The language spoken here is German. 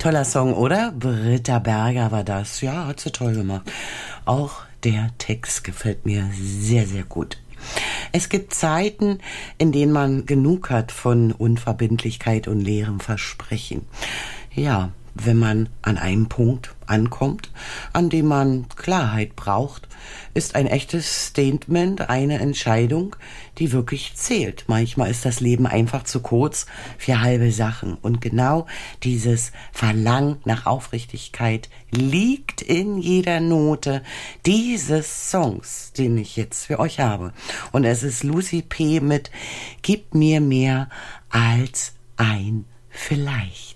Toller Song, oder? Britta Berger war das. Ja, hat sie toll gemacht. Auch der Text gefällt mir sehr, sehr gut. Es gibt Zeiten, in denen man genug hat von Unverbindlichkeit und leerem Versprechen. Ja, wenn man an einem Punkt ankommt, an dem man Klarheit braucht, ist ein echtes Statement eine Entscheidung, die wirklich zählt. Manchmal ist das Leben einfach zu kurz für halbe Sachen. Und genau dieses Verlangen nach Aufrichtigkeit liegt in jeder Note dieses Songs, den ich jetzt für euch habe. Und es ist Lucy P. mit Gib mir mehr als ein Vielleicht.